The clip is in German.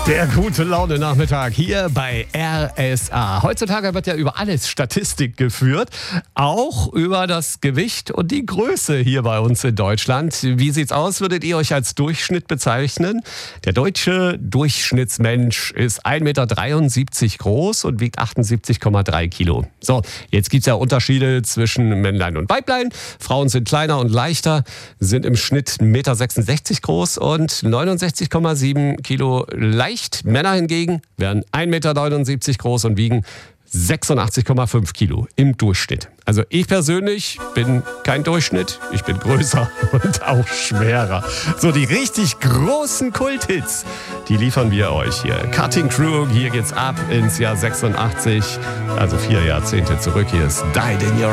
Der gute Laune-Nachmittag hier bei RSA. Heutzutage wird ja über alles Statistik geführt, auch über das Gewicht und die Größe hier bei uns in Deutschland. Wie sieht's aus? Würdet ihr euch als Durchschnitt bezeichnen? Der deutsche Durchschnittsmensch ist 1,73 Meter groß und wiegt 78,3 Kilo. So, jetzt gibt's ja Unterschiede zwischen Männlein und Weiblein. Frauen sind kleiner und leichter, sind im Schnitt 1,66 Meter groß und 69,7 Kilo leicht. Männer hingegen werden 1,79 Meter groß und wiegen 86,5 Kilo im Durchschnitt. Also ich persönlich bin kein Durchschnitt, ich bin größer und auch schwerer. So, die richtig großen Kulthits, die liefern wir euch hier. Cutting Crew, hier geht's ab ins Jahr 86, also 4 Jahrzehnte zurück. Hier ist Died in Your